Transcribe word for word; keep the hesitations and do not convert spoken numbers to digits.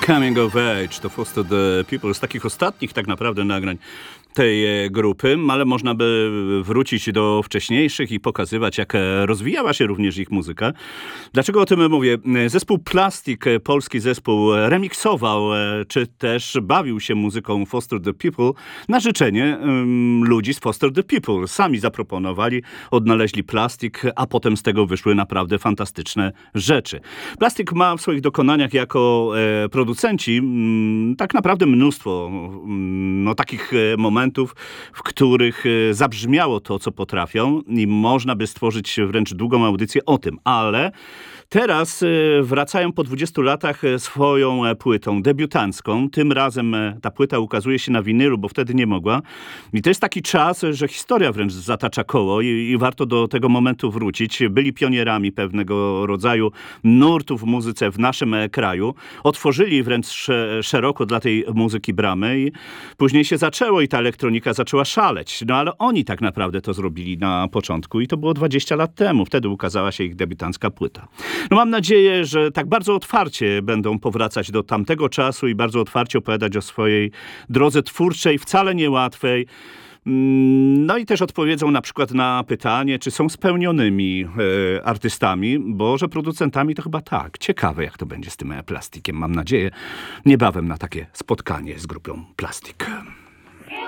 Coming of Age to Foster the People z takich ostatnich tak naprawdę nagrań tej grupy, ale można by wrócić do wcześniejszych i pokazywać, jak rozwijała się również ich muzyka. Dlaczego o tym mówię? Zespół Plastik, polski zespół, remiksował, czy też bawił się muzyką Foster the People na życzenie um, ludzi z Foster the People. Sami zaproponowali, odnaleźli Plastik, a potem z tego wyszły naprawdę fantastyczne rzeczy. Plastik ma w swoich dokonaniach jako e, producenci m, tak naprawdę mnóstwo m, no, takich e, momentów, w których zabrzmiało to, co potrafią i można by stworzyć wręcz długą audycję o tym, ale teraz wracają po dwudziestu latach swoją płytą debiutancką. Tym razem ta płyta ukazuje się na winylu, bo wtedy nie mogła. I to jest taki czas, że historia wręcz zatacza koło i, i warto do tego momentu wrócić. Byli pionierami pewnego rodzaju nurtu w muzyce w naszym kraju. Otworzyli wręcz szeroko dla tej muzyki bramy i później się zaczęło i ta elektronika zaczęła szaleć. No ale oni tak naprawdę to zrobili na początku i to było dwadzieścia lat temu. Wtedy ukazała się ich debiutancka płyta. No mam nadzieję, że tak bardzo otwarcie będą powracać do tamtego czasu i bardzo otwarcie opowiadać o swojej drodze twórczej, wcale niełatwej. No i też odpowiedzą na przykład na pytanie, czy są spełnionymi e, artystami, bo że producentami to chyba tak. Ciekawe, jak to będzie z tym Plastikiem. Mam nadzieję niebawem na takie spotkanie z grupą Plastik.